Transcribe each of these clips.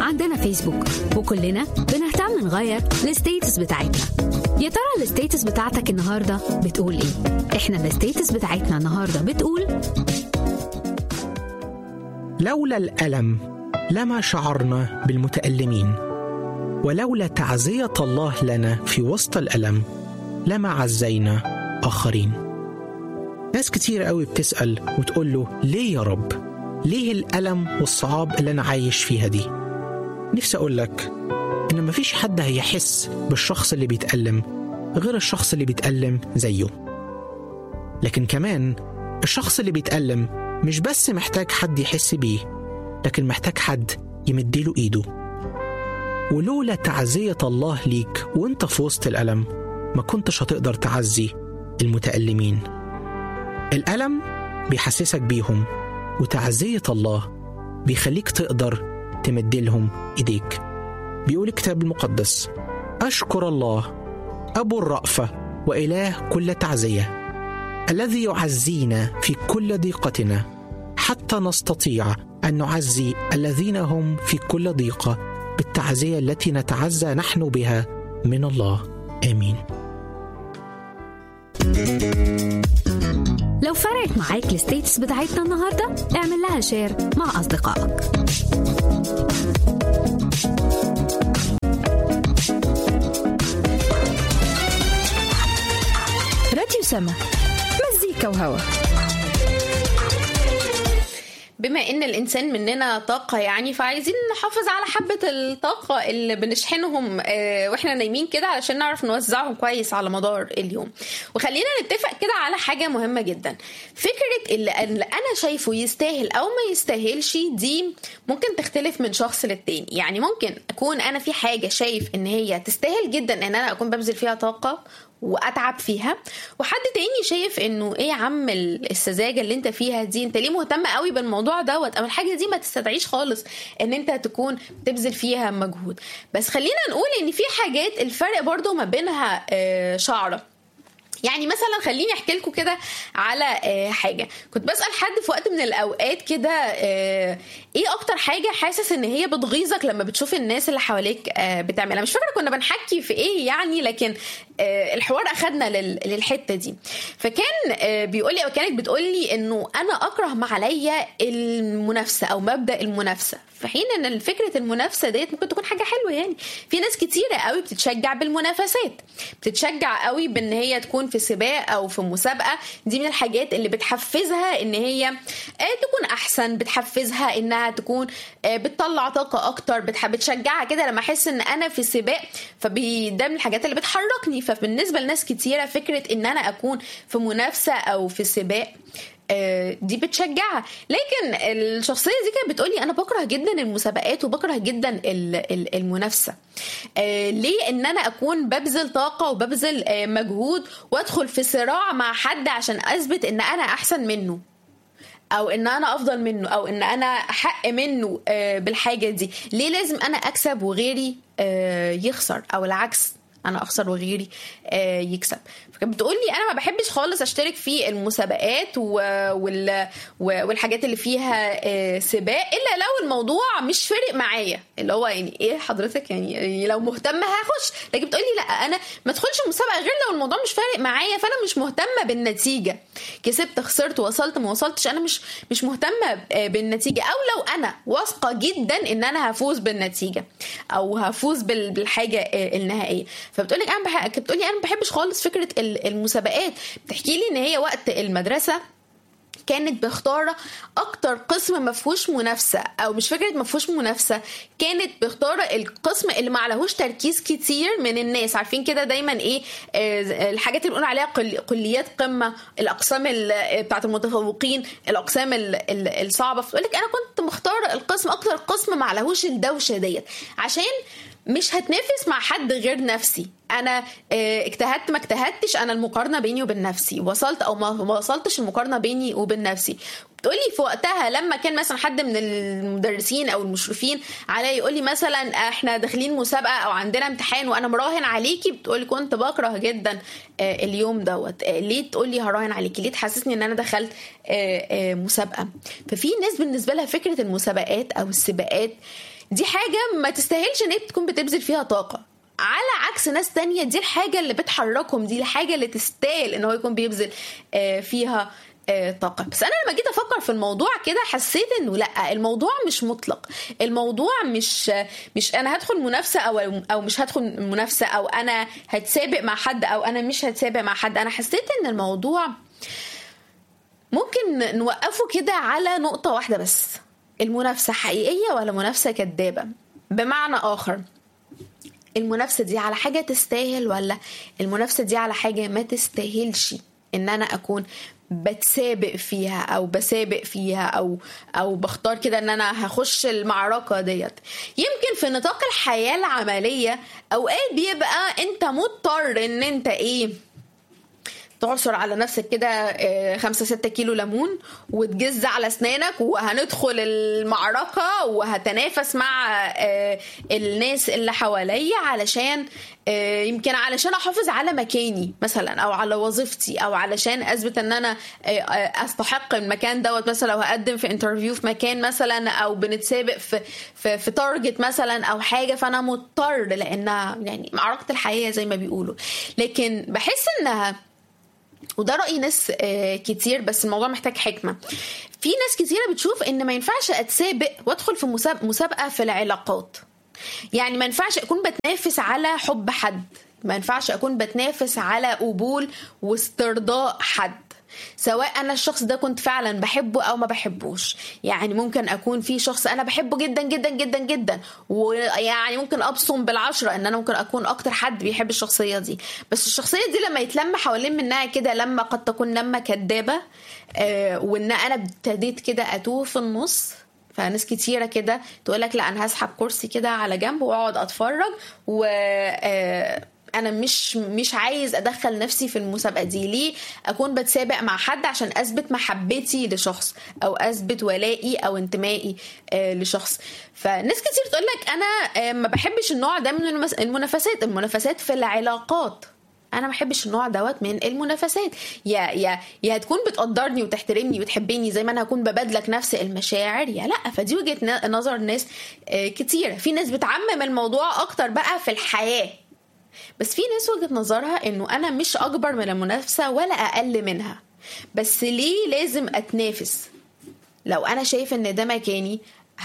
عندنا فيسبوك وكلنا بنهتم نغير الستيتس بتاعتنا. يا ترى الستيتس بتاعتك النهاردة بتقول ايه؟ احنا الستيتس بتاعتنا النهاردة بتقول: لولا الألم لما شعرنا بالمتألمين، ولولا تعزية الله لنا في وسط الألم لما عزينا آخرين. ناس كتير قوي بتسأل وتقول له: ليه يا رب؟ ليه الألم والصعاب اللي أنا عايش فيها دي؟ نفسي أقول لك إن مفيش حد هيحس بالشخص اللي بيتألم غير الشخص اللي بيتألم زيه. لكن كمان الشخص اللي بيتألم مش بس محتاج حد يحس بيه، لكن محتاج حد يمديله إيده. ولولا تعزية الله ليك وانت في وسط الألم ما كنتش هتقدر تعزي المتألمين. الألم بيحسسك بيهم، وتعزية الله بيخليك تقدر تمدلهم إيديك. بيقول الكتاب المقدس: أشكر الله أبو الرأفة وإله كل تعزية، الذي يعزينا في كل ضيقتنا حتى نستطيع أن نعزي الذين هم في كل ضيقة بالتعزية التي نتعزى نحن بها من الله. آمين. لو فرقت معاك الستيتس بتاعتنا النهاردة، اعمل لها شير مع أصدقائك. راديو سما، مزيكا وهوا. بما ان الانسان مننا طاقة يعني، فعايزين نحافظ على حبة الطاقة اللي بنشحنهم واحنا نايمين كده علشان نعرف نوزعهم كويس على مدار اليوم. وخلينا نتفق كده على حاجة مهمة جدا. فكرة اللي انا شايفه يستاهل او ما يستاهلش دي ممكن تختلف من شخص للتاني. يعني ممكن اكون انا في حاجة شايف ان هي تستاهل جدا ان انا اكون ببذل فيها طاقة واتعب فيها، وحد تاني شايف انه ايه يا عم السذاجه اللي انت فيها دي، انت ليه مهتم قوي بالموضوع دوت، او الحاجه دي ما تستدعيش خالص ان انت تكون تبذل فيها مجهود. بس خلينا نقول ان في حاجات الفرق برضو ما بينها شعره. يعني مثلا خليني احكي لكم كده على حاجه. كنت بسال حد في وقت من الاوقات كده: ايه اكتر حاجه حاسس ان هي بتغيظك لما بتشوف الناس اللي حواليك بتعملها؟ مش فاكره كنا بنحكي في ايه يعني، لكن الحوار اخدنا للحته دي. فكان بيقول لي او كانت بتقول لي انه انا اكره ما عليا المنافسه او مبدا المنافسه، في حين ان فكره المنافسه ديت ممكن تكون حاجه حلوه. يعني في ناس كتيره قوي بتتشجع بالمنافسات، بتتشجع قوي بان هي تكون في سباق او في مسابقه. دي من الحاجات اللي بتحفزها ان هي تكون احسن، بتحفزها انها تكون بتطلع طاقه اكتر، بتشجعها كده لما احس ان انا في سباق، فده من الحاجات اللي بتحركني. فبالنسبه لناس كتيره فكره ان انا اكون في منافسه او في سباق دي بتشجعها. لكن الشخصية دي كانت بتقولي أنا بكره جدا المسابقات وبكره جدا المنافسة. ليه؟ إن أنا أكون ببذل طاقة وببذل مجهود وأدخل في صراع مع حد عشان أثبت إن أنا أحسن منه، أو إن أنا أفضل منه، أو إن أنا أحق منه بالحاجة دي. ليه لازم أنا أكسب وغيري يخسر، أو العكس انا اخسر وغيري يكسب؟ فكانت بتقول لي انا ما بحبش خالص اشترك في المسابقات والحاجات اللي فيها سباق، الا لو الموضوع مش فارق معايا. اللي هو يعني ايه حضرتك، يعني لو مهتمه هخش، لكن بتقول لي لا، انا ما ادخلش المسابقه غير لو الموضوع مش فارق معايا، فانا مش مهتمه بالنتيجه، كسبت خسرت وصلت ما وصلتش، انا مش مهتمه بالنتيجه. او لو انا واثقه جدا ان انا هفوز بالنتيجه او هفوز بالحاجه النهائيه. فبتقولي انا ما بحبش خالص فكره المسابقات. بتحكي لي ان هي وقت المدرسه كانت بختاره اكتر قسم ما فيهوش منافسه، او مش فكره ما فيهوش منافسه، كانت بختاره القسم اللي ما عليهوش تركيز كتير من الناس. عارفين كده دايما ايه الحاجات اللي بنقول عليها قليات قمه، الاقسام بتاعه المتفوقين، الاقسام الصعبه. فتقول لك انا كنت مختاره القسم اكتر قسم ما عليهوش الدوشه ديت، عشان مش هتنافس مع حد غير نفسي. انا اجتهدت ما اجتهدتش، انا المقارنه بيني وبين نفسي، وصلت او ما وصلتش المقارنه بيني وبين نفسي. بتقولي في وقتها لما كان مثلا حد من المدرسين او المشرفين عليا يقول لي مثلا احنا داخلين مسابقه او عندنا امتحان وانا مراهن عليكي، بتقولي كنت بكره جدا اليوم دوت. ليه تقولي هراهن عليكي؟ ليه تحسسني ان انا دخلت مسابقه؟ ففي ناس بالنسبه لها فكره المسابقات او السباقات دي حاجة ما تستاهلش ان هي تكون بتبذل فيها طاقة، على عكس ناس تانية دي الحاجة اللي بتحركهم، دي الحاجة اللي تستاهل ان هو يكون بيبذل فيها طاقة. بس أنا لما جيت أفكر في الموضوع كده حسيت إنه لأ، الموضوع مش مطلق، الموضوع مش أنا هدخل منافسة أو مش هدخل منافسة، أو أنا هتسابق مع حد أو أنا مش هتسابق مع حد. أنا حسيت إن الموضوع ممكن نوقفه كده على نقطة واحدة بس، المنافسة حقيقية ولا منافسة كدابة؟ بمعنى آخر، المنافسة دي على حاجة تستاهل ولا المنافسة دي على حاجة ما تستاهلش إن أنا أكون بتسابق فيها او بسابق فيها او بختار كده ان انا هخش المعركة ديت. يمكن في نطاق الحياة العملية اوقات بيبقى انت مضطر ان انت تعصر على نفسك كده 5-6 كيلو ليمون وتجز على اسنانك، وهندخل المعركة وهتنافس مع الناس اللي حواليا علشان يمكن علشان احافظ على مكاني مثلا، او على وظيفتي، او علشان اثبت ان انا استحق المكان دوت. مثلا لو هقدم في انترفيو في مكان مثلا، او بنتسابق في تارجت مثلا او حاجة، فانا مضطر لانها يعني معركة الحياة زي ما بيقولوا. لكن بحس انها، وده رأي ناس كتير، بس الموضوع محتاج حكمة. في ناس كتيرة بتشوف ان ما ينفعش اتسابق وادخل في مسابقة في العلاقات. يعني ما ينفعش اكون بتنافس على حب حد، ما ينفعش اكون بتنافس على قبول واسترضاء حد، سواء انا الشخص ده كنت فعلا بحبه او ما بحبوش. يعني ممكن اكون في شخص انا بحبه جدا جدا جدا جدا، ويعني ممكن ابصم بالعشرة ان انا ممكن اكون اكتر حد بيحب الشخصية دي، بس الشخصية دي لما يتلم حوالين منها كده لما قد تكون لما كدابة، وان انا ابتديت كده اتوه في النص. فناس كتيرة كده تقولك لا انا هسحب كرسي كده على جنب واقعد اتفرج، و انا مش عايز ادخل نفسي في المسابقه دي. ليه اكون بتسابق مع حد عشان اثبت محبتي لشخص، او اثبت ولائي او انتمائي لشخص؟ فناس كتير تقولك انا ما بحبش النوع ده من المنافسات في العلاقات. انا ما بحبش النوع دوت من المنافسات. يا هتكون بتقدرني وتحترمني وتحبيني زي ما انا هكون ببادلك نفس المشاعر، يا لا. فدي وجهة نظر ناس كتير. في ناس بتعمم الموضوع اكتر بقى في الحياة، بس في ناس وجهة نظرها انه انا مش اكبر من المنافسة ولا اقل منها، بس ليه لازم اتنافس؟ لو انا شايف ان ده مكاني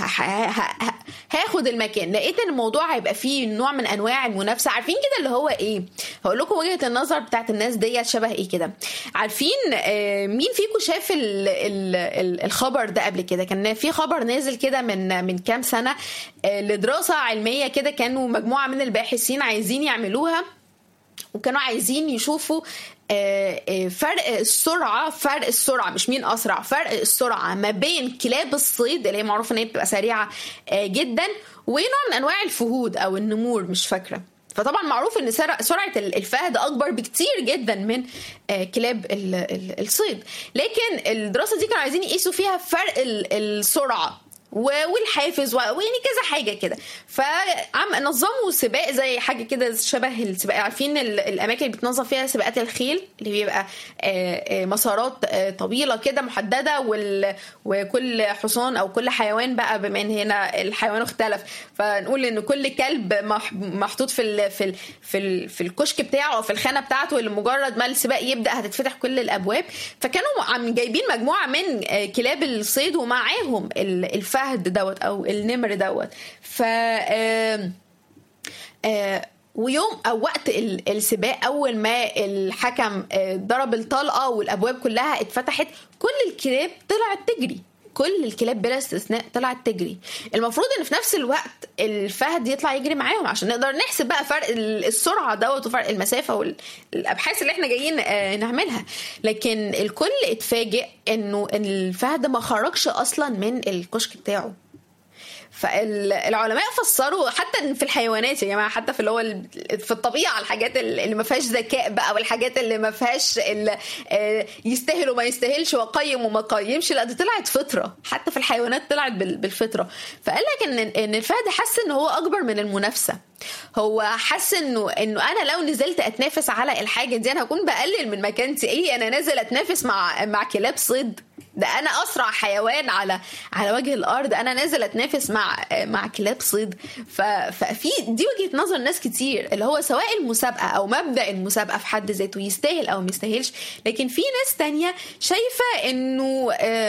هاخد المكان. لقيت ان الموضوع هيبقى فيه نوع من انواع المنافسه. عارفين كده اللي هو هقول لكم وجهه النظر بتاعت الناس ديت شبه كده. عارفين مين فيكم شاف الخبر ده قبل كده؟ كان في خبر نازل كده من كام سنه لدراسه علميه كده، كانوا مجموعه من الباحثين عايزين يعملوها، وكانوا عايزين يشوفوا فرق السرعة مش مين أسرع، فرق السرعة ما بين كلاب الصيد اللي هي معروفة ان هي بتبقى سريعة جدا، ونوع من أنواع الفهود أو النمور مش فاكرة. فطبعا معروف ان سرعة الفهد أكبر بكتير جدا من كلاب الصيد. لكن الدراسة دي كانوا عايزين يقيسوا فيها فرق السرعة والحافز ويعني كذا حاجه كده. فعم نظموا سباق زي حاجه كده شبه السباق. عارفين الاماكن اللي بتنظم فيها سباقات الخيل اللي بيبقى مسارات طويله كده محدده، وكل حصان او كل حيوان بقى، بما ان هنا الحيوان اختلف، فنقول ان كل كلب محطوط في الكشك بتاعه او في الخانه بتاعته، اللي مجرد ما السباق يبدا هتتفتح كل الابواب. فكانوا عم جايبين مجموعه من كلاب الصيد ومعاهم الفهد دوت او النمر دوت. ف ويوم او وقت السباق، اول ما الحكم ضرب الطلقه والابواب كلها اتفتحت، كل الكلاب طلعت تجري، كل الكلاب بلا استثناء طلعت تجري. المفروض ان في نفس الوقت الفهد يطلع يجري معاهم عشان نقدر نحسب بقى فرق السرعه دوت وفرق المسافه والابحاث اللي احنا جايين نعملها. لكن الكل اتفاجئ انه الفهد ما خرجش اصلا من الكشك بتاعه. فالعلماء فسروا حتى في الحيوانات يا جماعه، حتى في اللي هو في الطبيعه، الحاجات اللي ما فيهاش ذكاء بقى، والحاجات اللي ما فيهاش يستاهل وما يستاهلش وقيم وما قيمش، لا دي طلعت فطره. حتى في الحيوانات طلعت بالفطره. فقال لك ان الفهد حس ان هو اكبر من المنافسه. هو حس انه انا لو نزلت اتنافس على الحاجه دي انا هكون بقلل من مكانتي. انا نازل اتنافس مع كلاب صيد؟ ده انا اسرع حيوان على وجه الارض، انا نازل اتنافس مع كلاب صيد. ففي دي وجهة نظر ناس كتير، اللي هو سواء المسابقة او مبدأ المسابقة في حد ذاته يستاهل او ما يستاهلش. لكن في ناس تانية شايفة انه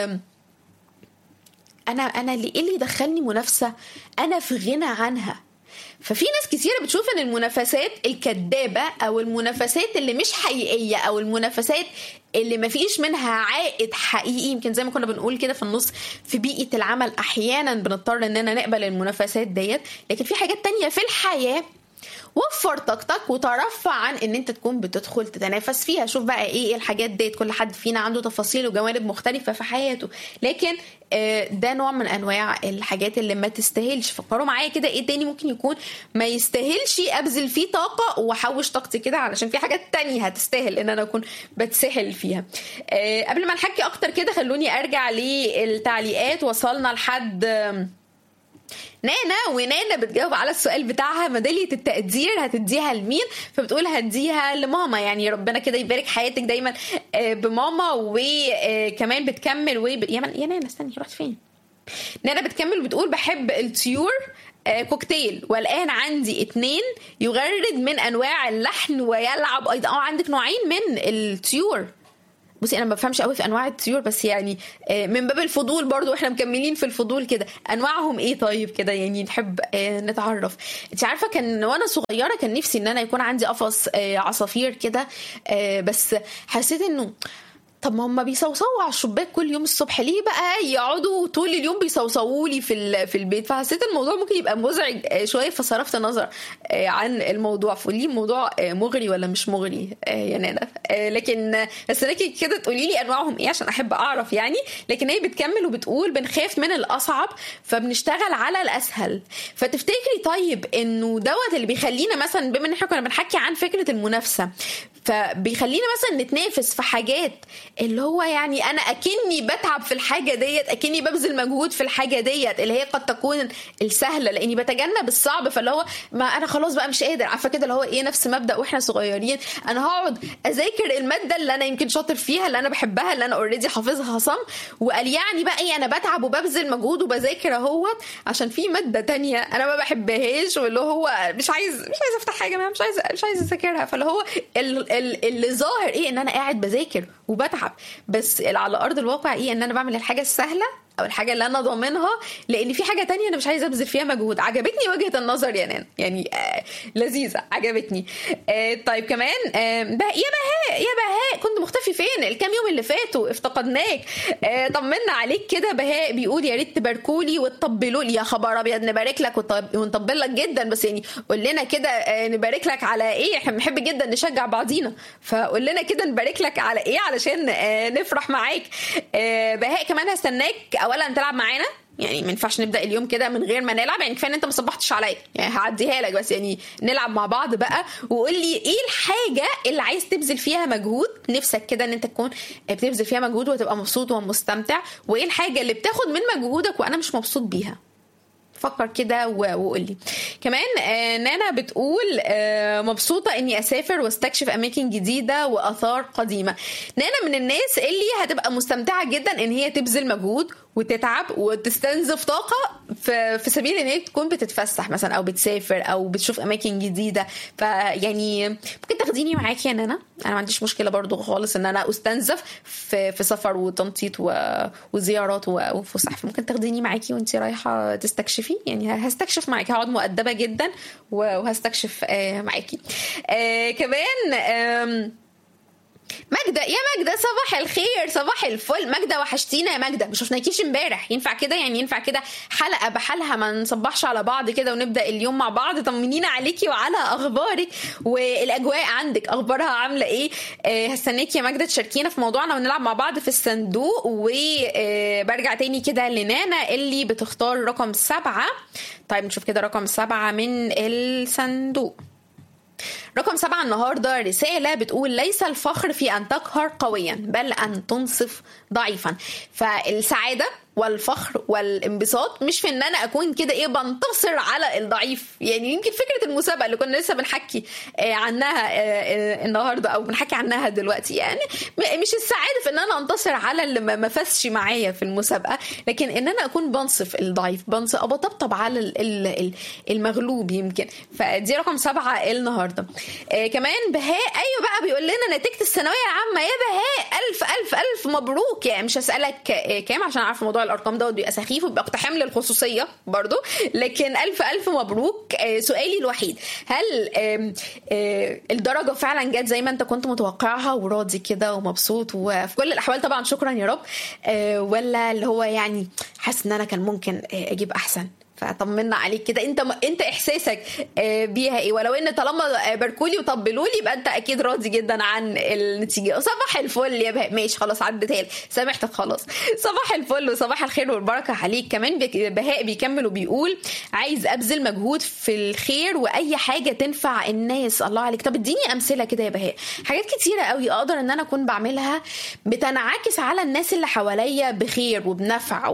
انا ايه اللي يدخلني منافسة انا في غنى عنها. ففي ناس كتيرة بتشوف ان المنافسات الكدابة او المنافسات اللي مش حقيقية او المنافسات اللي ما فيش منها عائد حقيقي، يمكن زي ما كنا بنقول كده في النص، في بيئة العمل احيانا بنضطر اننا نقبل المنافسات ديت. لكن في حاجات تانية في الحياة وفر طاقتك وترفع عن ان انت تكون بتدخل تتنافس فيها. شوف بقى ايه الحاجات ديت، كل حد فينا عنده تفاصيل وجوانب مختلفة في حياته، لكن ده نوع من انواع الحاجات اللي ما تستاهلش. فكروا معايا كده ايه تاني ممكن يكون ما يستاهلش ابذل فيه طاقة واحوش طاقتي كده، علشان في حاجات تانية هتستاهل ان انا اكون بتسحل فيها. قبل ما نحكي اكتر كده خلوني ارجع للتعليقات. وصلنا لحد نانا، ونانا بتجاوب على السؤال بتاعها ميدالية التقدير هتديها لمين؟ فبتقول هديها لماما، يعني ربنا كده يبارك حياتك دايما بماما. وكمان بتكمل يا نانا استني رحت فين؟ نانا بتكمل وبتقول بحب الطيور كوكتيل، والآن عندي 2 يغرد من أنواع اللحن ويلعب أيضا. عندك نوعين من الطيور. بصي انا ما بفهمش قوي في انواع الطيور، بس يعني من باب الفضول برضو احنا مكملين في الفضول كده، انواعهم ايه طيب كده يعني نحب نتعرف. انت عارفه كان وانا صغيره كان نفسي ان انا يكون عندي قفص عصافير كده، بس حسيت انه طب ما هم بيصوصوا على الشباك كل يوم الصبح، ليه بقى يقعدوا طول اليوم بيصوصوا لي في البيت؟ فحسيت الموضوع ممكن يبقى مزعج شويه، فصرفت نظر عن الموضوع. فقولي الموضوع مغري ولا مش مغري يا نانا؟ لكن بس لكن كده تقولي لي انواعهم ايه عشان احب اعرف يعني. لكن هي بتكمل وبتقول بنخاف من الاصعب فبنشتغل على الاسهل. فتفتكري طيب انه دوت اللي بيخلينا مثلا، بما ان احنا كنا بنحكي عن فكره المنافسه، فبيخلينا مثلا نتنافس في حاجات اللي هو يعني انا اكني بتعب في الحاجه ديت، اكني ببذل مجهود في الحاجه ديت اللي هي قد تكون السهله، لاني بتجنب الصعب. فاللي هو ما انا خلاص بقى مش قادر، عارفه كده اللي هو ايه، نفس مبدا واحنا صغيرين، انا هقعد اذاكر الماده اللي انا يمكن شاطر فيها، اللي انا بحبها، اللي انا اوريدي حافظها صم، وقال يعني بقى ايه انا بتعب وببذل مجهود وبذاكر اهوت عشان في ماده تانية انا ما بحبهاش، واللي هو مش عايز افتح حاجه، مش عايز اذاكرها. فاللي هو اللي ظاهر ايه ان انا قاعد بذاكر وبتعب، بس على ارض الواقع ايه ان انا بعمل الحاجه السهله او الحاجه اللي انا ضامنها، لان في حاجه تانية انا مش عايزه ابذل فيها مجهود. عجبتني وجهه النظر يا نانا، يعني لذيذه عجبتني. طيب كمان يا بهاء كنت مختفي فين الكام يوم اللي فاتوا؟ افتقدناك. طمنا عليك كده. بهاء بيقول يا ريت تباركولي وتطبلوا لي. يا خبر ابيض، نبارك لك ونطبل لك جدا، بس يعني قول لنا كده نبارك لك على ايه؟ احنا بنحب جدا نشجع بعضينا، فقول لنا كده نبارك لك على ايه علشان نفرح معاك. بهاء كمان هستناك اولا تلعب معانا، يعني ما ينفعش نبدا اليوم كده من غير ما نلعب، يعني كفايه ان انت ما صبحتش عليا، يعني هعديها لك، بس يعني نلعب مع بعض بقى. وقول لي ايه الحاجه اللي عايز تبذل فيها مجهود، نفسك كده ان انت تكون بتبذل فيها مجهود وتبقى مبسوط ومستمتع، وايه الحاجه اللي بتاخد من مجهودك وانا مش مبسوط بيها. فكر كده وقول لي. كمان نانا بتقول مبسوطة اني اسافر واستكشف اماكن جديدة واثار قديمة. نانا من الناس اللي هتبقى مستمتعة جدا ان هي تبذل مجهود وتتعب وتستنزف طاقة في سبيل ان هي تكون بتتفسح مثلا او بتسافر او بتشوف اماكن جديدة. فيعني ممكن تاخديني معاكي يا نانا، انا ما عنديش مشكلة برضو خالص ان انا استنزف في سفر وتنطيط وزيارات وفسح. فممكن تاخديني معاكي وانتي رايحة تستكشفي، يعني هستكشف معاكي، هقعد مؤدبة جدا وهستكشف معاكي. كمان ماجدة، يا ماجدة صباح الخير صباح الفل. ماجدة وحشتينا يا ماجدة، مش شفناكيش امبارح. ينفع كده يعني؟ ينفع كده حلقة بحالها ما نصبحش على بعض كده ونبدأ اليوم مع بعض؟ طمنينا عليكي وعلى اخبارك والاجواء عندك اخبارها عاملة ايه. هستناكي يا ماجدة تشاركينا في موضوعنا ونلعب مع بعض في الصندوق. وبرجع تاني كده لنانا اللي بتختار رقم 7. طيب نشوف كده رقم 7 من الصندوق. رقم 7 النهاردة رسالة بتقول ليس الفخر في أن تقهر قويا بل أن تنصف ضعيفا. فالسعادة والفخر والانبساط مش في ان انا اكون كده ايه بنتصر على الضعيف. يعني يمكن فكره المسابقه اللي كنا لسه بنحكي عنها النهارده او بنحكي عنها دلوقتي، يعني مش السعاده في ان انا انتصر على اللي ما فازش معايا في المسابقه، لكن ان انا اكون بنصف الضعيف، بطبطب على المغلوب يمكن. فدي رقم 7 النهارده. كمان بهاء ايوه بقى بيقول لنا نتيجه الثانويه العامه يا بهاء الف الف الف مبروك. يعني مش هسالك كام عشان اعرف موضوع الارقام ده بيبقى سخيف وبيبقى اقتحام للخصوصيه برضو، لكن الف الف مبروك. سؤالي الوحيد، هل الدرجه فعلا جت زي ما انت كنت متوقعها وراضي كده ومبسوط وفي كل الاحوال طبعا شكرا يا رب، ولا اللي هو يعني حاسس ان انا كان ممكن اجيب احسن؟ فطمنا عليك كده، انت احساسك بيها ايه؟ ولو ان طالما باركولي وطبلولي يبقى انت اكيد راضي جدا عن النتيجه. صباح الفل يا بهاء. ماشي خلاص عدتها لي، سامحتك خلاص. صباح الفل وصباح الخير والبركه عليك. كمان بهاء بيكمل وبيقول عايز ابذل مجهود في الخير واي حاجه تنفع الناس. الله عليك. طب اديني امثله كده يا بهاء، حاجات كتيره قوي اقدر ان انا اكون بعملها بتنعكس على الناس اللي حواليا بخير وبنفع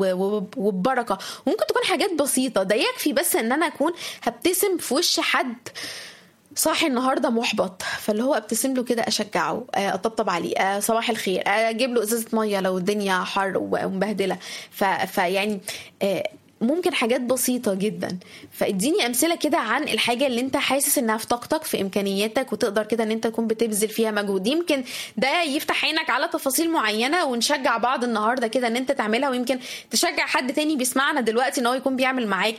وببركه. ممكن تكون حاجات بسيطة، ده يكفي بس ان انا اكون هبتسم في وش حد صاحي النهاردة محبط، فاللي هو ابتسم له كده اشجعه، اطبطب عليه، صباح الخير، اجيب له ازازة مية لو الدنيا حر ومبهدلة. فيعني ممكن حاجات بسيطة جدا. فاديني امثلة كده عن الحاجة اللي انت حاسس انها في طاقتك في امكانياتك وتقدر كده ان انت تكون بتبذل فيها مجهود. يمكن ده يفتح عينك على تفاصيل معينة ونشجع بعض النهاردة كده ان انت تعملها، ويمكن تشجع حد تاني بيسمعنا دلوقتي ان هو يكون بيعمل معاك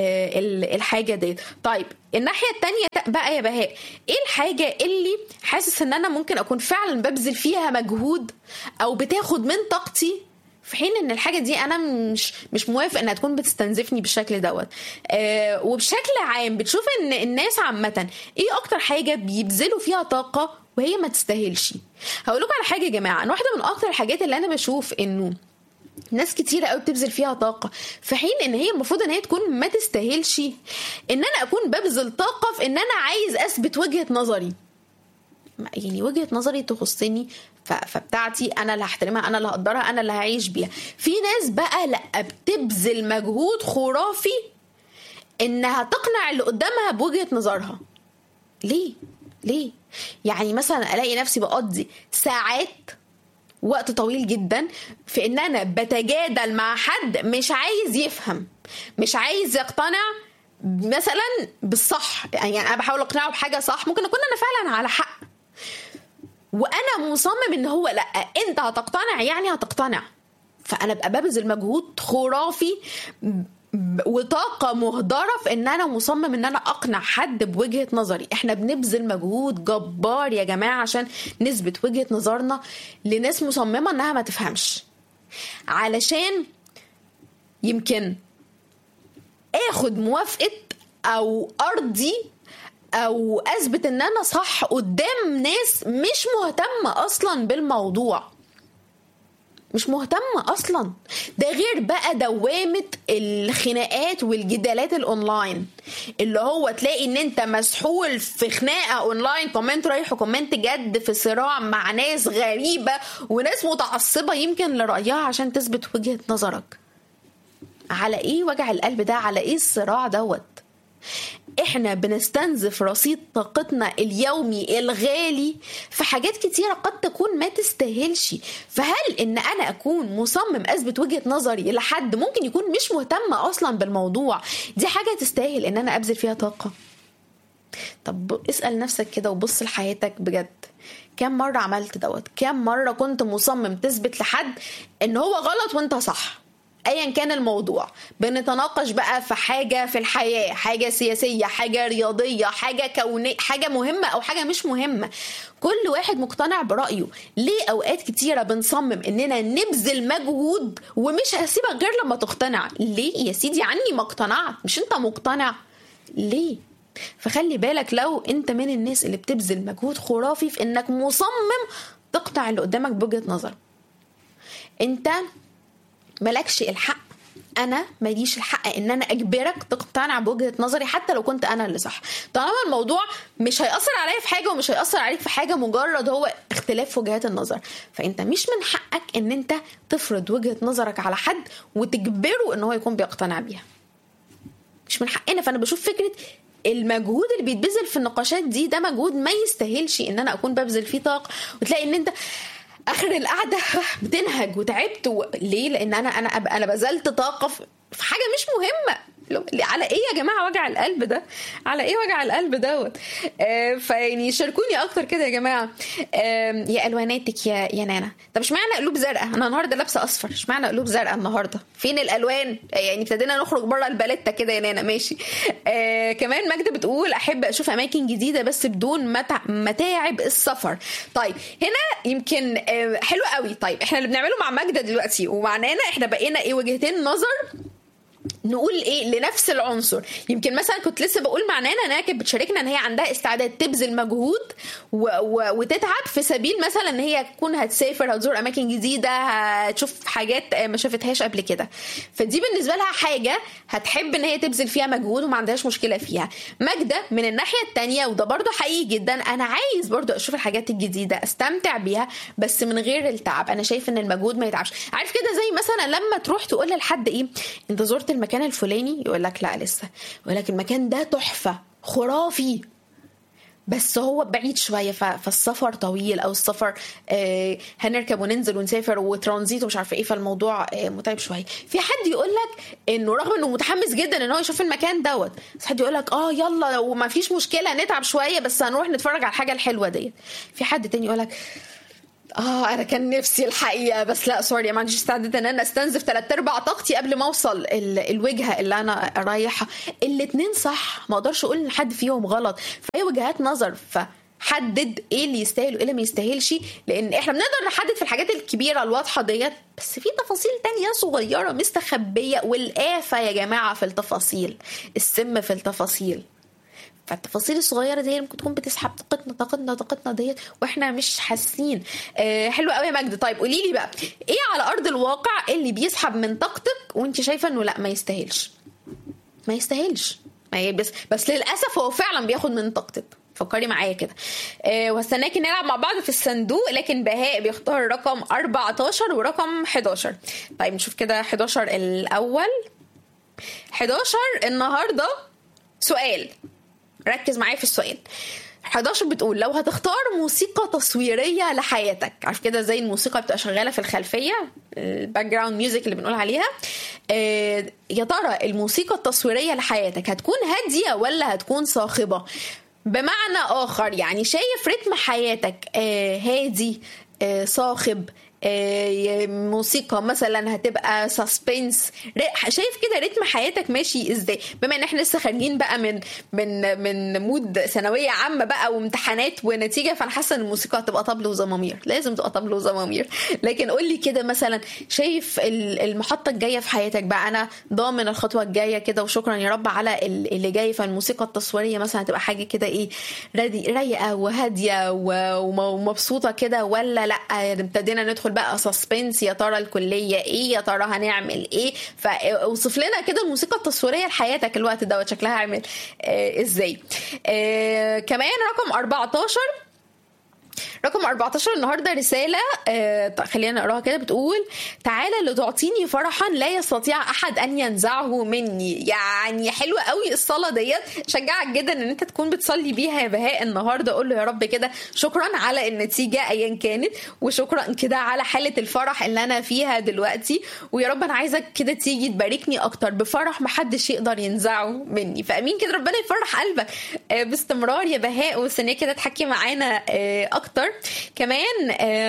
الحاجة دي. طيب الناحية التانية بقى يا بهاء، ايه الحاجة اللي حاسس ان انا ممكن اكون فعلا ببذل فيها مجهود او بتاخد من طاقتي في حين ان الحاجه دي انا مش موافق انها تكون بتستنزفني بالشكل دوت؟ وبشكل عام بتشوف ان الناس عامه ايه اكتر حاجه بيبذلوا فيها طاقه وهي ما تستاهلش؟ هقول لكم على حاجه يا جماعه، انا واحده من اكتر الحاجات اللي انا بشوف انه ناس كتيرة قوي بتبذل فيها طاقة في حين ان هي المفروض ان هي تكون ما تستاهلش، ان انا اكون ببذل طاقه في ان انا عايز اثبت وجهه نظري. يعني وجهة نظري تخصني فبتاعتي انا اللي هحترمها، انا اللي هقدرها، انا اللي هعيش بيها. في ناس بقى لا بتبذل مجهود خرافي انها تقنع اللي قدامها بوجهة نظرها. ليه؟ يعني مثلا الاقي نفسي بقضي ساعات وقت طويل جدا في ان انا بتجادل مع حد مش عايز يفهم، مش عايز يقتنع مثلا بالصح. يعني انا بحاول اقنعه بحاجة صح، ممكن اكون انا فعلا على حق وانا مصمم ان هو لا انت هتقتنع يعني هتقتنع. فانا بقى ببذل مجهود خرافي وطاقة مهدرة في ان انا مصمم ان انا اقنع حد بوجهة نظري. احنا بنبذل مجهود جبار يا جماعة عشان نثبت وجهة نظرنا لناس مصممة انها ما تفهمش، علشان يمكن اخد موافقة او ارضي او اثبت ان انا صح قدام ناس مش مهتمة اصلا بالموضوع، مش مهتمة اصلا. ده غير بقى دوامة الخناقات والجدالات الاونلاين، اللي هو تلاقي ان انت مسحول في خناقة اونلاين، كومنت رايح وكومنت جد، في صراع مع ناس غريبة وناس متعصبة يمكن لرأيها عشان تثبت وجهة نظرك. على ايه وجع القلب ده؟ على ايه الصراع دوت؟ احنا بنستنزف رصيد طاقتنا اليومي الغالي في حاجات كتيرة قد تكون ما تستاهلش. فهل ان انا اكون مصمم اثبت وجهة نظري لحد ممكن يكون مش مهتم اصلا بالموضوع، دي حاجة تستاهل ان انا ابذل فيها طاقة؟ طب اسأل نفسك كده وبص لحياتك بجد، كم مرة عملت دوت؟ كم مرة كنت مصمم تثبت لحد ان هو غلط وانت صح؟ ايا كان الموضوع، بنتناقش بقى في حاجة في الحياة، حاجة سياسية، حاجة رياضية، حاجة كونية، حاجة مهمة او حاجة مش مهمة، كل واحد مقتنع برأيه. ليه اوقات كتيرة بنصمم اننا نبذل مجهود ومش هسيبك غير لما تقتنع؟ ليه يا سيدي عني ما اقتنعت؟ مش انت مقتنع ليه؟ فخلي بالك لو انت من الناس اللي بتبذل مجهود خرافي في انك مصمم تقطع اللي قدامك بوجهة نظر، انت ملكش الحق انا ماليش الحق ان انا اجبرك تقتنع بوجهة نظري حتى لو كنت انا اللي صح. طالما الموضوع مش هيأثر عليا في حاجة ومش هيأثر عليك في حاجة، مجرد هو اختلاف في وجهات النظر، فانت مش من حقك ان انت تفرض وجهة نظرك على حد وتجبره ان هو يكون بيقتنع بيها. مش من حقنا. فانا بشوف فكرة المجهود اللي بيتبذل في النقاشات دي ده مجهود ما يستاهلش ان انا اكون ببذل فيه طاقة، وتلاقي ان انت اخر القعده بتنهج وتعبت ليه؟ لان انا بذلت طاقه في حاجه مش مهمه. على ايه يا جماعه وجع القلب ده؟ على ايه وجع القلب دوت؟ فيعني شاركوني اكتر كده يا جماعه. يا الواناتك يا نانا. طب اشمعنى قلوب زرقاء؟ انا النهارده لابسه اصفر، اشمعنى قلوب زرقاء النهارده؟ فين الالوان؟ يعني ابتدينا نخرج بره الباليتا كده يا نانا. ماشي. كمان ماجده بتقول احب اشوف اماكن جديده بس بدون متاعب السفر. طيب هنا يمكن حلو قوي. طيب احنا اللي بنعمله مع ماجده دلوقتي ومع نانا احنا بقينا ايه؟ وجهتين نظر نقول ايه لنفس العنصر. يمكن مثلا كنت لسه بقول مع نانا انها كانت بتشاركنا ان هي عندها استعداد تبذل مجهود وتتعب في سبيل مثلا ان هي تكون هتسافر، هتزور اماكن جديده، هتشوف حاجات ما شافتهاش قبل كده. فدي بالنسبه لها حاجه هتحب ان هي تبذل فيها مجهود وما عندهاش مشكله فيها. ماجده من الناحيه التانية، وده برضو حقيقي جدا، انا عايز برضو اشوف الحاجات الجديده استمتع بيها بس من غير التعب. انا شايف ان المجهود ما يتعبش. عارف كده زي مثلا لما تروح تقول لحد ايه انت زرت المكان الفلاني، يقول لك لا لسه، يقول لك المكان ده تحفه خرافي بس هو بعيد شويه فالسفر طويل، او السفر هنركب وننزل ونسافر وترانزيت ومش عارفه ايه، فالموضوع متعب شويه. في حد يقول لك انه رغم انه متحمس جدا ان هو يشوف المكان دوت، بس حد يقول لك يلا وما فيش مشكله نتعب شويه بس هنروح نتفرج على الحاجه الحلوه دي. في حد تاني يقول لك انا كان نفسي الحقيقه بس لا سوري ما عنديش استعداد ان انا استنزف 3/4 طاقتي قبل ما اوصل الوجهه اللي انا رايحه. الاتنين صح، ما اقدرش اقول ان حد فيهم غلط، فهي وجهات نظر. فحدد ايه اللي يستاهل وايه اللي ما يستاهلش، لان احنا بنقدر نحدد في الحاجات الكبيره الواضحه ديت، بس في تفاصيل تانية صغيره مستخبيه، والآفة يا جماعه في التفاصيل، السم في التفاصيل. فالتفاصيل الصغيره دي ممكن تكون بتسحب طاقتنا ديت واحنا مش حاسين. حلو قوي يا مجد. طيب قولي لي بقى ايه على ارض الواقع اللي بيسحب من طاقتك وانت شايفه انه لا ما يستاهلش بس للاسف هو فعلا بياخد من طاقتك؟ فكري معايا كده. وهستناكي نلعب مع بعض في الصندوق، لكن بهاء بيختار رقم 14 ورقم 11. طيب نشوف كده 11 الاول. 11 النهارده سؤال، ركز معايا في السؤال. 11 بتقول لو هتختار موسيقى تصويرية لحياتك، عارف كده زي الموسيقى بتبقى شغالة في الخلفية، الباك جراوند ميوزك اللي بنقول عليها، يا ترى الموسيقى التصويرية لحياتك هتكون هادية ولا هتكون صاخبة؟ بمعنى آخر يعني شايف رتم حياتك هادي صاخب، موسيقى مثلا هتبقى ساسبنس، شايف كده رتم حياتك ماشي ازاي؟ بما ان احنا لسه خارجين بقى من مود ثانويه عامه بقى وامتحانات ونتيجه، فانا حاسه ان الموسيقى هتبقى طبل وزمامير، لازم تبقى طبل وزمامير. لكن قول لي كده مثلا شايف المحطه الجايه في حياتك بقى، انا ضامن الخطوه الجايه كده وشكرا يا رب على اللي جاي، فالموسيقى التصويريه مثلا هتبقى حاجه كده ايه رايقه وهاديه ومبسوطه كده، ولا لا ابتدينا ندخل بقى سسبنس، يا ترى الكليه ايه، يا ترى هنعمل ايه؟ فوصف لنا كده الموسيقى التصويريه لحياتك الوقت دوت شكلها عامل ازاي. كمان رقم 14 النهارده رساله خلينا نقراها كده، بتقول تعالى لتعطيني فرحا لا يستطيع احد ان ينزعه مني. يعني حلوه قوي الصلاه ديت، شجعك جدا ان انت تكون بتصلي بيها يا بهاء النهارده. قول له يا رب كده شكرا على النتيجه ايا كانت، وشكرا كده على حاله الفرح اللي انا فيها دلوقتي، ويا رب انا عايزك كده تيجي تباركني اكتر بفرح محدش يقدر ينزعه مني. فامين كده ربنا يفرح قلبك باستمرار يا بهاء، وسنيه كده تحكي معانا اكتر. كمان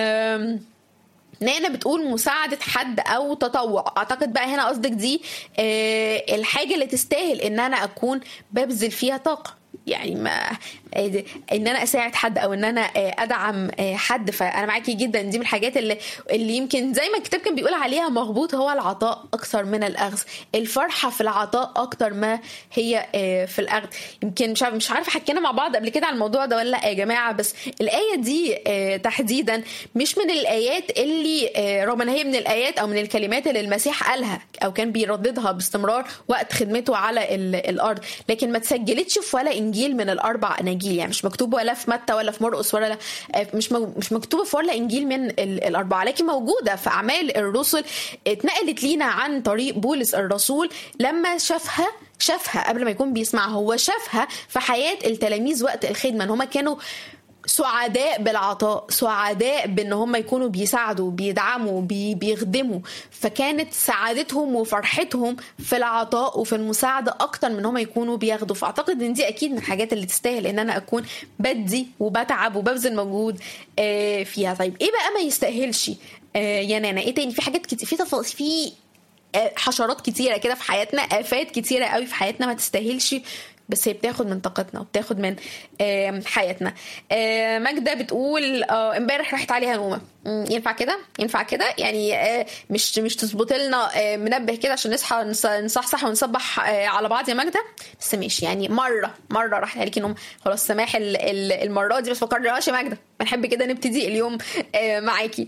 نانا بتقول مساعدة حد أو تطوع. أعتقد بقى هنا قصدك دي الحاجة اللي تستاهل إن أنا أكون ببذل فيها طاقة، يعني ما ان انا اساعد حد او ان انا ادعم حد. فانا معاكي جدا، دي من الحاجات اللي يمكن زي ما الكتاب كان بيقول عليها مغبوط، هو العطاء اكثر من الاخذ. الفرحه في العطاء اكتر ما هي في الاخذ. يمكن مش عارفه حكينا مع بعض قبل كده على الموضوع ده ولا لا يا جماعه، بس الايه دي تحديدا مش من الايات اللي رغم ان هي من الايات او من الكلمات اللي المسيح قالها او كان بيرددها باستمرار وقت خدمته على الارض، لكن ما تسجلتش في ولا انجيل من الاربع اناجيل. يعني مش مكتوبه ولا في متى ولا في مرقس ولا مش مكتوبه في ولا انجيل من الاربعه، لكن موجوده في اعمال الرسل. اتنقلت لينا عن طريق بولس الرسول لما شافها قبل ما يكون بيسمعها، هو شافها في حياه التلاميذ وقت الخدمه، ان هم كانوا سعداء بالعطاء، سعداء بان هم يكونوا بيساعدوا بيدعموا بيخدموا. فكانت سعادتهم وفرحتهم في العطاء وفي المساعدة اكتر من هم يكونوا بياخدوا. فاعتقد ان دي اكيد من الحاجات اللي تستاهل ان انا اكون بدي وبتعب وببذل مجهود فيها. طيب ايه بقى ما يستاهلش يا نانا؟ ايه تاني؟ في حاجات كتير، في حشرات كتيرة كده في حياتنا، آفات كتيرة قوي في حياتنا ما تستاهلش، بس هي بتاخد من طاقتنا وبتاخد من حياتنا. ماجدة بتقول امبارح راحت عليها نومة. ينفع كده يعني مش تظبط لنا منبه كده عشان نصحى نصحصح ونصبح على بعض يا ماجدة؟ بس ماشي، يعني مرة راحت عليكي نوم، خلاص سماح المرة دي، بس فكرناش يا ماجدة، بنحب كده نبتدي اليوم معاكي.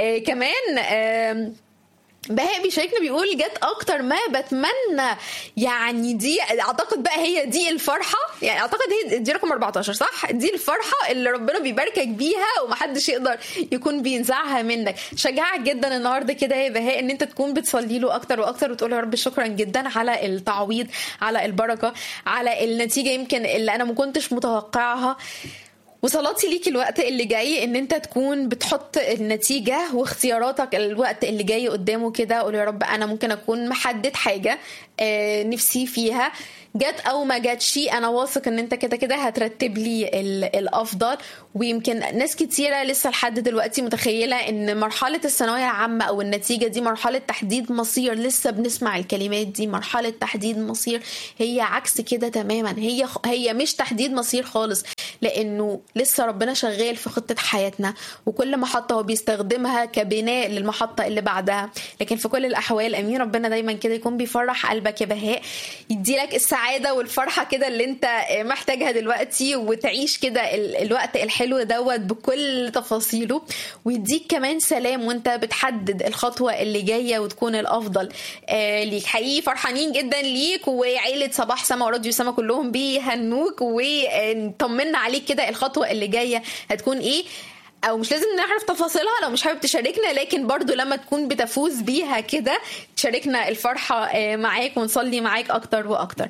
كمان بهاء بيشاركنا بيقول جت اكتر ما بتمنى. يعني دي اعتقد بقى هي دي الفرحه، يعني اعتقد هي دي رقم 14 صح؟ دي الفرحه اللي ربنا بيباركك بيها ومحدش يقدر يكون بينزعها منك. شجعك جدا النهارده كده يا بهاء ان انت تكون بتصلي له اكتر واكتر وتقول يا رب شكرا جدا على التعويض، على البركه، على النتيجه يمكن اللي انا ما كنتش متوقعها. وصلاتي ليك الوقت اللي جاي ان انت تكون بتحط النتيجة واختياراتك الوقت اللي جاي قدامه كده، قول يا رب انا ممكن اكون محدد حاجة نفسي فيها، جت او ما جاتش انا واثق ان انت كده هترتب لي الافضل. ويمكن ناس كتيرة لسه لحد دلوقتي متخيلة ان مرحلة الثانوية العامة او النتيجة دي مرحلة تحديد مصير. لسه بنسمع الكلمات دي، مرحلة تحديد مصير. هي عكس كده تماما، هي مش تحديد مصير خالص، لانه لسه ربنا شغال في خطة حياتنا، وكل محطة هو بيستخدمها كبناء للمحطة اللي بعدها. لكن في كل الاحوال امين ربنا دايما كده يكون بيفرح قلبك يا بهاء، يديلك السعادة والفرحة كده اللي انت محتاجها دلوقتي، وتعيش كده الوقت الحلو دوت بكل تفاصيله، ويديك كمان سلام وانت بتحدد الخطوة اللي جاية وتكون الافضل ليك. حقيقي فرحانين جدا ليك، وعيلة صباح سما وراديو سما كلهم بيهنوك وطمنا عليك كده الخطوة اللي جاية هتكون ايه، او مش لازم نعرف تفاصيلها لو مش حابب تشاركنا، لكن برضو لما تكون بتفوز بيها كده تشاركنا الفرحة معاك ونصلي معاك اكتر واكتر.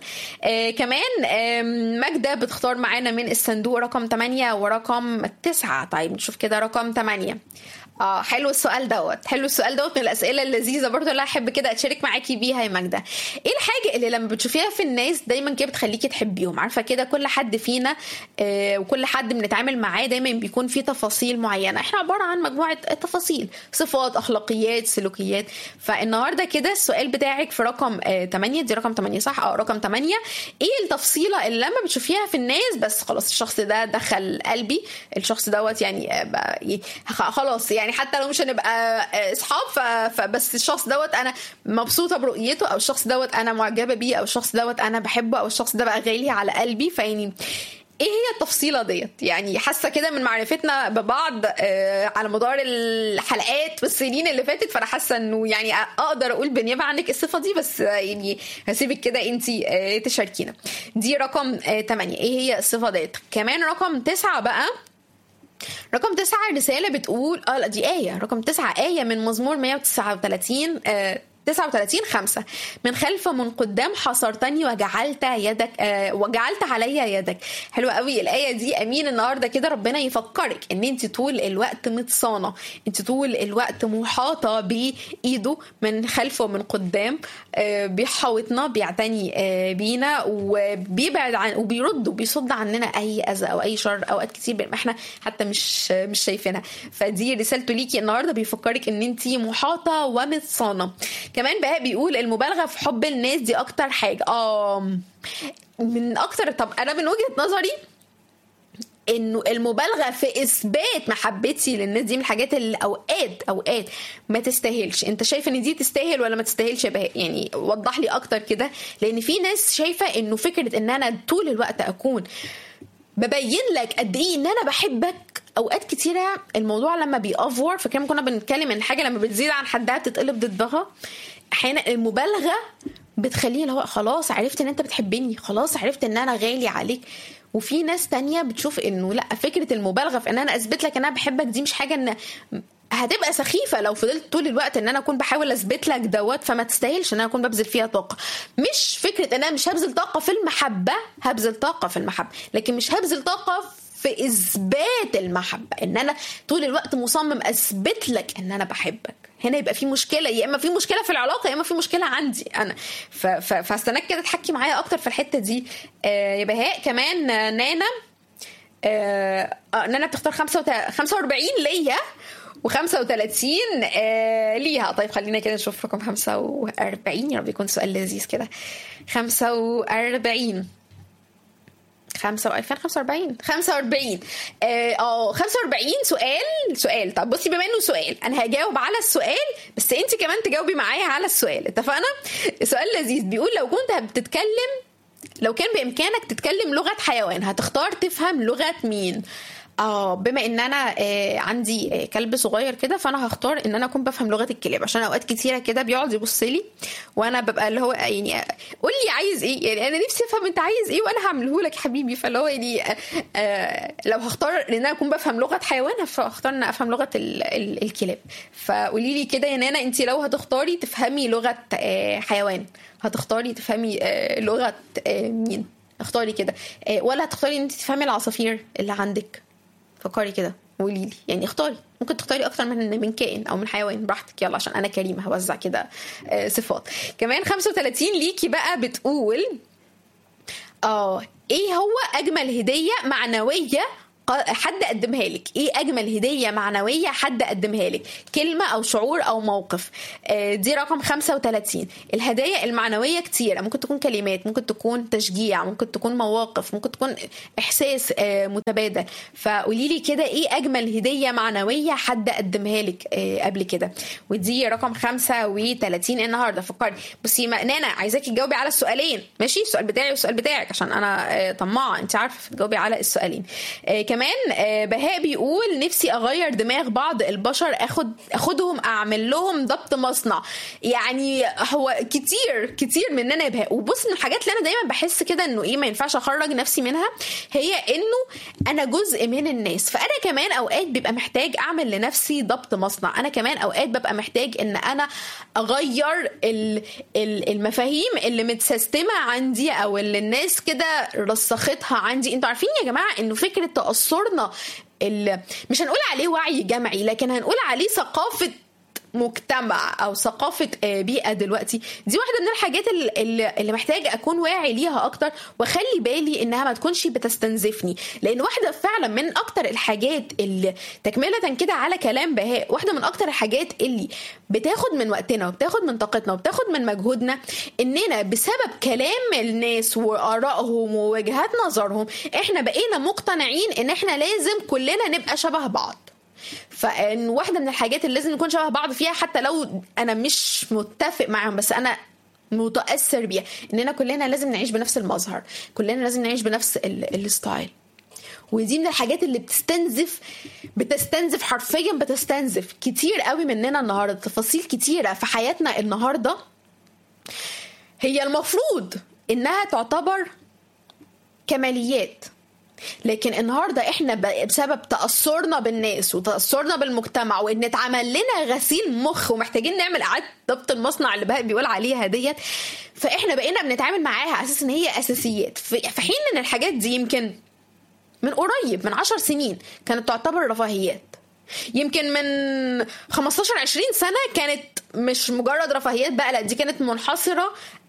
كمان ماجدة بتختار معانا من الصندوق رقم 8 ورقم 9. طيب نشوف كده رقم 8. حلو السؤال دوت من الاسئله اللذيذه برضو اللي احب كده اتشارك معاكي بيها يا ماجدة. ايه الحاجه اللي لما بتشوفيها في الناس دايما كده بتخليكي تحبيهم؟ عارفه كده كل حد فينا وكل حد بنتعامل معاه دايما بيكون فيه تفاصيل معينه، احنا عباره عن مجموعه تفاصيل، صفات، اخلاقيات، سلوكيات. فالنهارده كده السؤال بتاعك في رقم 8، دي رقم 8 صح؟ رقم 8. ايه التفصيله اللي لما بتشوفيها في الناس بس خلاص الشخص ده دخل قلبي، الشخص دوت يعني خلاص، يعني حتى لو مش هنبقى اصحاب فبس الشخص دوت انا مبسوطه برؤيته، او الشخص دوت انا معجبه بيه، او الشخص دوت انا بحبه، او الشخص ده بقى غالي على قلبي. فيعني ايه هي التفصيله ديت؟ يعني حاسه كده من معرفتنا ببعض على مدار الحلقات والسنين اللي فاتت، فانا حاسه انه يعني اقدر اقول بالنيابه عنك الصفه دي، بس يعني هسيبك كده انتي تشاركينا. دي رقم 8، ايه هي الصفه ديت؟ كمان رقم 9 بقى، رقم 9 رسالة بتقول لا دي آية، رقم 9 آية من مزمور 139 59:5. من خلف من قدام حصرتني وجعلت علي يدك. حلوة قوي الآية دي. أمين النهاردة كده ربنا يفكرك ان انت طول الوقت متصانة، انت طول الوقت محاطة بإيده من خلف ومن قدام، بيحاوطنا، بيعتني بينا، وبيبعد عن وبيرد وبيصد عننا اي اذى او اي شر اوقات كتير احنا حتى مش شايفينها. فدي رسالته ليكي النهارده، بيفكرك ان انت محاطة ومتصانة. كمان بهاء بيقول المبالغه في حب الناس دي اكتر حاجه من اكتر. طب انا من وجهه نظري انه المبالغه في اثبات محبتي للناس دي من الحاجات اللي اوقات ما تستاهلش. انت شايف ان دي تستاهل ولا ما تستاهلش يا بهاء؟ يعني وضح لي اكتر كده، لان في ناس شايفه انه فكره ان انا طول الوقت اكون ببين لك قد ايه ان انا بحبك، اوقات كتيره الموضوع لما بيأفور، فكما كنا بنتكلم ان حاجه لما بتزيد عن حدها بتتقلب ضدها. احيانا المبالغه بتخليه اللي هو خلاص عرفت ان انت بتحبني، خلاص عرفت ان انا غالي عليك. وفي ناس تانية بتشوف انه لا، فكره المبالغه في ان انا اثبت لك ان انا بحبك دي مش حاجه، ان هتبقى سخيفه لو فضلت طول الوقت ان انا اكون بحاول اثبت لك دوت، فما تستاهلش ان انا اكون ببذل فيها طاقه. مش فكره ان انا مش هبذل طاقه في المحبه، هبذل طاقه في المحبه، لكن مش هبذل طاقه في اثبات المحبه، ان انا طول الوقت مصمم اثبت لك ان انا بحبك. هنا يبقى في مشكله، يا اما في مشكله في العلاقه يا اما في مشكله عندي انا. فاستناك كده تحكي معايا اكتر في الحته دي يا بهاء. كمان نانا نانا بتختار 45 ليا و35 ليها. طيب خلينا كده نشوف رقم 45، يا رب يكون سؤال لذيذ كده. 45 سؤال. طب بصي، بما انه سؤال انا هجاوب على السؤال، بس انت كمان تجاوبي معايا على السؤال، اتفقنا؟ سؤال لذيذ بيقول لو كان بامكانك تتكلم لغة حيوان هتختار تفهم لغة مين؟ بما ان انا عندي كلب صغير كده، فانا هختار ان انا اكون بفهم لغه الكلاب، عشان اوقات كتيره كده بيقعد يبص لي وانا ببقى اللي هو يعني قول لي عايز ايه، يعني انا نفسي افهم انت عايز ايه وانا هعمله لك حبيبي. فاللي هو يعني لو هختار ان انا اكون بفهم لغه حيوان فاختار ان افهم لغه الكلاب. فقولي لي كده يا نانا، انت لو هتختاري تفهمي لغه حيوان هتختاري تفهمي لغه مين؟ اختاري كده. ولا هتختاري ان انت تفهمي العصافير اللي عندك؟ فكري كده وقولي لي، يعني اختاري، ممكن تختاري اكتر من كائن او من حيوان، براحتك يلا، عشان انا كريمه هوزع كده صفات. كمان 35 ليكي بقى بتقول ايه هو اجمل هديه معنويه حد قدمها لك؟ ايه اجمل هديه معنويه حد قدمها لك؟ كلمه او شعور او موقف. دي رقم 35. الهدايا المعنويه كتيره، ممكن تكون كلمات، ممكن تكون تشجيع، ممكن تكون مواقف، ممكن تكون احساس متبادل. فقولي لي كده ايه اجمل هديه معنويه حد قدمها لك قبل كده؟ ودي رقم 35 النهارده. فكري. بصي نانا، عايزاكي تجاوبي على السؤالين، ماشي؟ السؤال بتاعي والسؤال بتاعك، عشان انا طماعه انت عارفه تجاوبي على السؤالين. كمان بهاء بيقول نفسي اغير دماغ بعض البشر، اخدهم اعمل لهم ضبط مصنع. يعني هو كتير مننا يا بهاء. وبص، من الحاجات اللي انا دايما بحس كده انه ايه ما ينفعش اخرج نفسي منها، هي انه انا جزء من الناس. فانا كمان اوقات بيبقى محتاج اعمل لنفسي ضبط مصنع. انا كمان اوقات ببقى محتاج ان انا اغير المفاهيم اللي متسيستمه عندي، او اللي الناس كده رسختها عندي. انتوا عارفين يا جماعه انه فكره تأثرنا مش هنقول عليه وعي جمعي، لكن هنقول عليه ثقافة مجتمع او ثقافة بيئة دلوقتي. دي واحدة من الحاجات اللي محتاج اكون واعي ليها اكتر، واخلي بالي انها ما تكونش بتستنزفني. لان واحدة فعلا من اكتر الحاجات اللي تكملة كده على كلام بهاء، واحدة من اكتر الحاجات اللي بتاخد من وقتنا وبتاخد من طاقتنا وبتاخد من مجهودنا، اننا بسبب كلام الناس وآرائهم ووجهات نظرهم احنا بقينا مقتنعين ان احنا لازم كلنا نبقى شبه بعض. فان واحده من الحاجات اللي لازم نكون شبه بعض فيها، حتى لو انا مش متفق معاهم بس انا متاثر بيها، اننا كلنا لازم نعيش بنفس المظهر، كلنا لازم نعيش بنفس الستايل. ودي من الحاجات اللي بتستنزف حرفيا، بتستنزف كتير قوي مننا النهارده. تفاصيل كتيره في حياتنا النهارده هي المفروض انها تعتبر كماليات، لكن النهارده احنا بسبب تأثرنا بالناس وتأثرنا بالمجتمع، وان اتعمل لنا غسيل مخ ومحتاجين نعمل اعاده ضبط المصنع اللي بقى بيقول عليها ديت، فاحنا بقينا بنتعامل معاها اساس ان هي اساسيات، في حين ان الحاجات دي يمكن من قريب، من 10 سنين كانت تعتبر رفاهيات. يمكن من 15-20 سنة كانت مش مجرد رفاهيات بقى، لا دي كانت منحصرة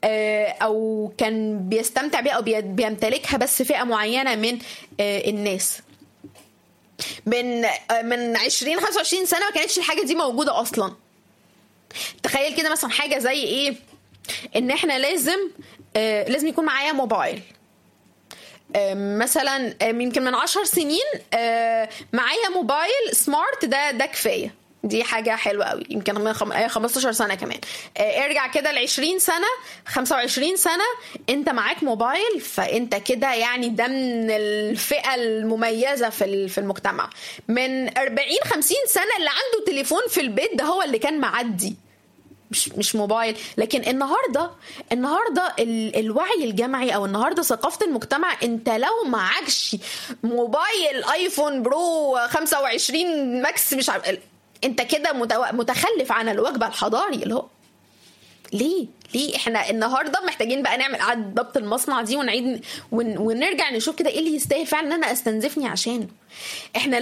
او كان بيستمتع بيها او بيمتلكها بس فئة معينة من الناس. من 20-25 سنة ما كانتش الحاجة دي موجودة اصلا. تخيل كده مثلا حاجه زي ايه، ان احنا لازم يكون معايا موبايل. مثلا يمكن من 10 سنين معايا موبايل سمارت، ده كفايه، دي حاجة حلوة قوي. يمكن من 15 سنة كمان، ارجع كده ل20 سنة 25 سنة انت معاك موبايل، فانت كده يعني ده من الفئة المميزة في المجتمع. من 40-50 سنة اللي عنده تليفون في البيت ده هو اللي كان معدي، مش موبايل. لكن النهارده الوعي الجمعي او النهارده ثقافه المجتمع، انت لو معكش موبايل ايفون برو 25 ماكس مش عارف، انت كده متخلف عن الوجبه الحضاري. اللي هو ليه احنا النهارده محتاجين بقى نعمل اعاده ضبط المصنع دي، ونعيد ونرجع نشوف كده ايه اللي يستاهل فعلا ان انا استنزفني عشانه. احنا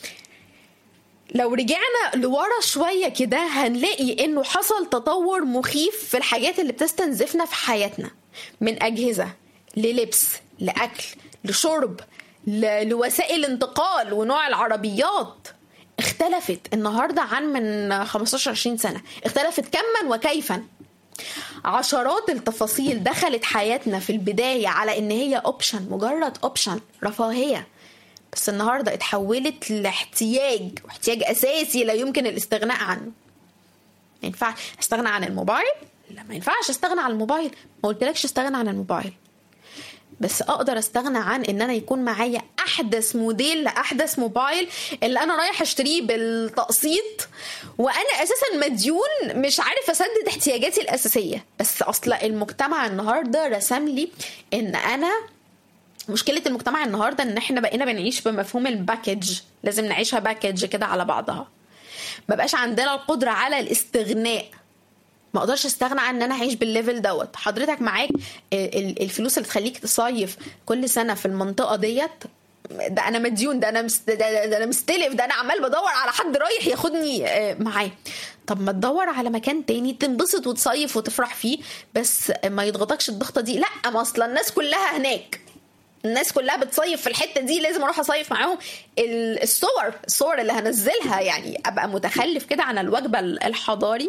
لو رجعنا لورا شوية كده هنلاقي انه حصل تطور مخيف في الحاجات اللي بتستنزفنا في حياتنا، من أجهزة للبس لأكل لشرب لوسائل انتقال، ونوع العربيات اختلفت النهاردة عن من 15-20 سنة، اختلفت كما وكيفا. عشرات التفاصيل دخلت حياتنا في البداية على ان هي اوبشن، مجرد اوبشن رفاهية، بس النهاردة اتحولت لاحتياج، واحتياج أساسي لا يمكن الاستغناء عنه. ما ينفعش استغنى عن الموبايل؟ لا، ما ينفعش استغنى عن الموبايل. ما قلتلكش استغنى عن الموبايل، بس اقدر استغنى عن ان انا يكون معايا احدث موديل لاحدث موبايل اللي انا رايح اشتريه بالتقسيط، وانا اساسا مديون مش عارف اسدد احتياجاتي الاساسية. بس اصلا المجتمع النهاردة رسم لي ان انا، مشكلة المجتمع النهاردة ان احنا بقينا بنعيش بمفهوم الباكج، لازم نعيشها باكج كده على بعضها. ما بقاش عندنا القدرة على الاستغناء. ما اقدرش استغنى عن ان انا اعيش بالليفل دوت. حضرتك معاك الفلوس اللي تخليك تصيف كل سنة في المنطقة ديت، ده انا مديون، ده انا مستلف، ده انا عمال بدور على حد رايح ياخدني معاه. طب ما تدور على مكان تاني تنبسط وتصيف وتفرح فيه، بس ما يضغطكش الضغطة دي. لا، ما اصلا الناس كلها هناك، الناس كلها بتصيف في الحتة دي، لازم اروح اصيف معاهم. الصور اللي هنزلها يعني ابقى متخلف كده عن الوجبة الحضاري.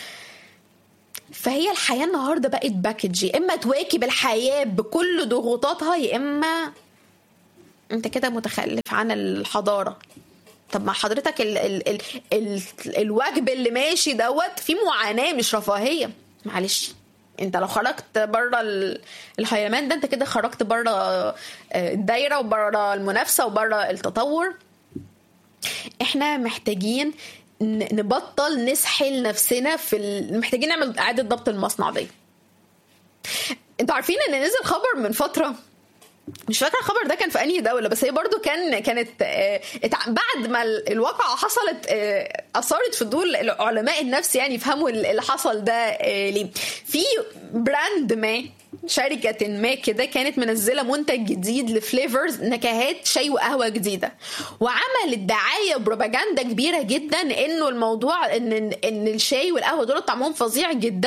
فهي الحياة النهاردة بقت باكج، يا اما تواكب الحياة بكل ضغوطاتها، يا اما انت كده متخلف عن الحضارة. طب ما حضرتك الوجب اللي ماشي دوت في معاناة مش رفاهية. معلش، انت لو خرجت بره الهيمان ده، انت كده خرجت بره الدايره وبره المنافسه وبره التطور. احنا محتاجين نبطل نسحل نفسنا محتاجين نعمل اعاده ضبط المصنع دي. انتوا عارفين ان نزل خبر من فتره، مش فاكره الخبر ده كان في انهي دوله، بس هي برضو كانت بعد ما الواقعه حصلت اثارت فضول علماء النفس يعني يفهموا اللي حصل ده ليه. في براند ما، شركة ما كده، كانت منزلة منتج جديد لفليفرز، نكهات شاي وقهوة جديدة، وعملت دعاية بروباجندا كبيرة جدا انه الموضوع ان الشاي والقهوة دول طعمهم فظيع جدا،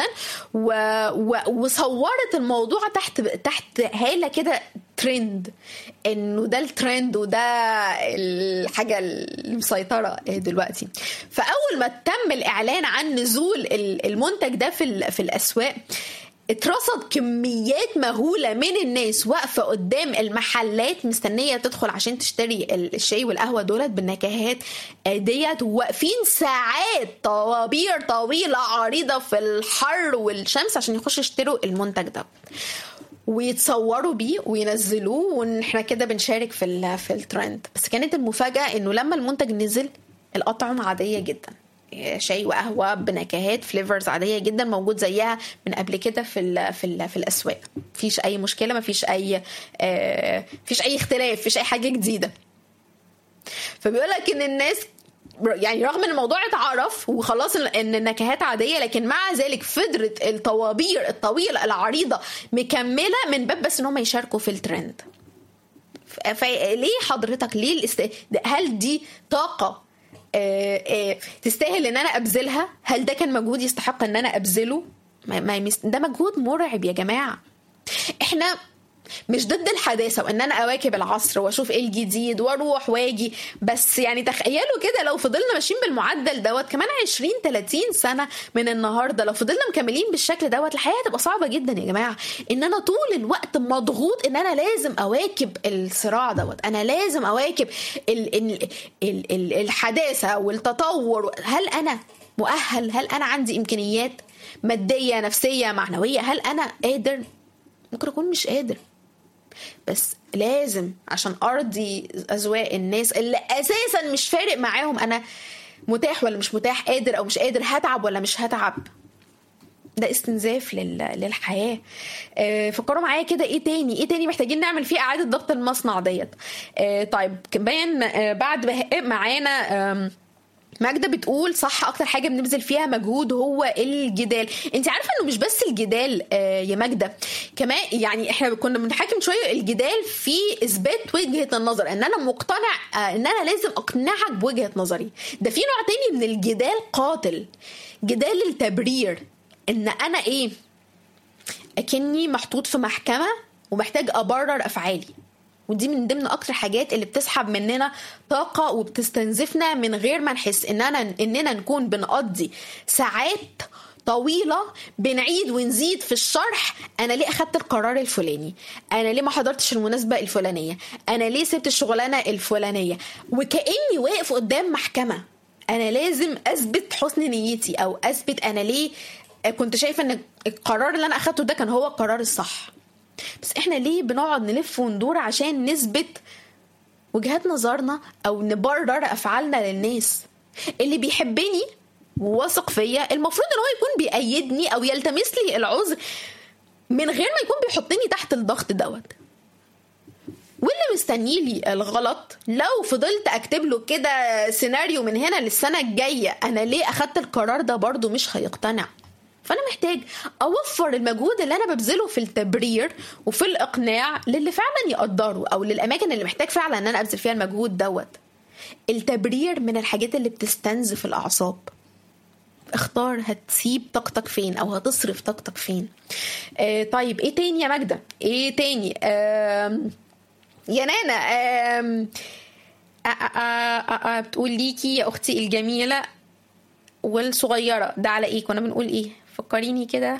وصورت الموضوع تحت هالة كده ترند، انه ده الترند وده الحاجة المسيطرة دلوقتي. فاول ما تم الاعلان عن نزول المنتج ده في الاسواق، اترصد كميات مهولة من الناس واقفة قدام المحلات مستنية تدخل عشان تشتري الشاي والقهوة دولت بالنكهات ديت، وواقفين ساعات، طوابير طويلة عريضة في الحر والشمس عشان يخشوا يشتروا المنتج ده ويتصوروا بيه وينزلوه، واحنا كده بنشارك في الترند. بس كانت المفاجأة انه لما المنتج نزل، الأطعمة عادية جدا، شاي وقهوة بنكهات فليفرز عادية جدا، موجود زيها من قبل كده في الأسواق. مفيش أي مشكلة، مفيش أي اختلاف، مفيش أي حاجة جديدة. فبيقولك إن الناس يعني رغم ان الموضوع اتعرف وخلاص ان النكهات عادية، لكن مع ذلك فضلت الطوابير الطويلة العريضة مكملة من باب بس ان هم يشاركوا في الترند. فليه حضرتك، ليه هل دي طاقة تستاهل ان انا ابذلها؟ هل ده كان مجهود يستحق ان انا ابذله؟ ده مجهود مرعب يا جماعة. احنا مش ضد الحداثه وان انا اواكب العصر واشوف ايه الجديد واروح واجي، بس يعني تخيلوا كده لو فضلنا ماشيين بالمعدل دوت كمان 20-30 سنه من النهارده، لو فضلنا مكملين بالشكل دوت الحياه هتبقى صعبه جدا يا جماعه. ان انا طول الوقت مضغوط ان انا لازم اواكب الصراع دوت، انا لازم اواكب الحداثه والتطور. هل انا مؤهل؟ هل انا عندي امكانيات ماديه نفسيه معنويه؟ هل انا قادر؟ ممكن اكون مش قادر، بس لازم عشان ارضي اذواق الناس اللي اساسا مش فارق معاهم انا متاح ولا مش متاح، قادر او مش قادر، هتعب ولا مش هتعب. ده استنزاف للحياه. فكروا معايا كده ايه تاني محتاجين نعمل فيه اعاده ضبط المصنع ديت. طيب كمان بعد معانا ماجدة بتقول صح، اكتر حاجة بنبذل فيها مجهود هو الجدال. انت عارفة انه مش بس الجدال يا ماجدة، كمان يعني احنا كنا بنتحكم شوية الجدال في اثبات وجهة النظر، ان انا مقتنع ان انا لازم اقنعك بوجهة نظري. ده في نوع تاني من الجدال قاتل، جدال التبرير، ان انا اكني محطوط في محكمة ومحتاج ابرر افعالي. ودي من ضمن اكتر حاجات اللي بتسحب مننا طاقة وبتستنزفنا من غير ما نحس. اننا نكون بنقضي ساعات طويلة بنعيد ونزيد في الشرح، انا ليه اخدت القرار الفلاني، انا ليه ما حضرتش المناسبة الفلانية، انا ليه سبت الشغلانة الفلانية، وكأني واقف قدام محكمة انا لازم اثبت حسن نيتي او اثبت انا ليه كنت شايفة ان القرار اللي انا اخدته ده كان هو القرار الصح. بس احنا ليه بنقعد نلف وندور عشان نثبت وجهات نظرنا او نبرر افعالنا للناس؟ اللي بيحبني وواثق فيا المفروض ان هو يكون بيأيدني او يلتمس لي العذر من غير ما يكون بيحطني تحت الضغط دوت. واللي مستني لي الغلط لو فضلت اكتب له كده سيناريو من هنا للسنة الجاية انا ليه اخدت القرار ده برضو مش هيقتنع. فأنا محتاج أوفر المجهود اللي أنا ببذله في التبرير وفي الإقناع للي فعلا يقدروا، أو للأماكن اللي محتاج فعلا أن أنا أبذل فيها المجهود دوت. التبرير من الحاجات اللي بتستنزف الأعصاب. اختار هتسيب طاقتك فين أو هتصرف طاقتك فين. طيب إيه تاني يا ماجدة؟ إيه تاني يا نانا؟ بتقول ليكي يا أختي الجميلة والصغيرة ده على إيه؟ كنا بنقول إيه؟ فكريني كده.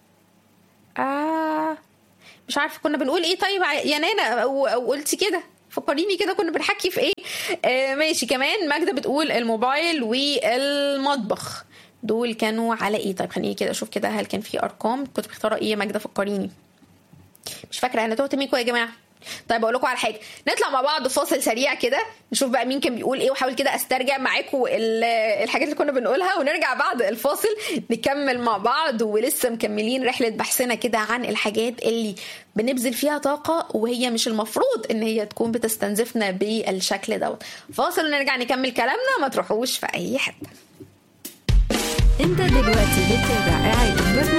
مش عارفه كنا بنقول ايه. طيب يا نانا وقلتي كده، فكريني كده كنا بنحكي في ايه. ماشي. كمان ماجدة بتقول الموبايل والمطبخ دول كانوا على ايه؟ طيب خليني كده اشوف كده هل كان في ارقام كنت بختاره ايه يا ماجدة؟ فكريني، مش فاكره انا توت منكم يا جماعه. طيب اقول لكم على حاجه، نطلع مع بعض فاصل سريع كده نشوف بقى مين كان بيقول ايه، وحاول كده استرجع معاكم الحاجات اللي كنا بنقولها، ونرجع بعد الفاصل نكمل مع بعض ولسه مكملين رحله بحثنا كده عن الحاجات اللي بنبذل فيها طاقه وهي مش المفروض ان هي تكون بتستنزفنا بالشكل دوت. فاصل ونرجع نكمل كلامنا، ما تروحوش في اي حته. انت دلوقتي بتتابع